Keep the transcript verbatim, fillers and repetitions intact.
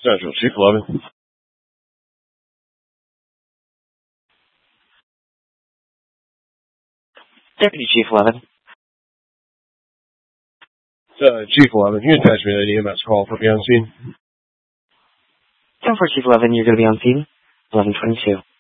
Central, Chief eleven. Deputy Chief eleven. Uh, Chief eleven, you attach me to an E M S call for me on scene. ten four Chief eleven, you're going to be on scene. eleven twenty-two.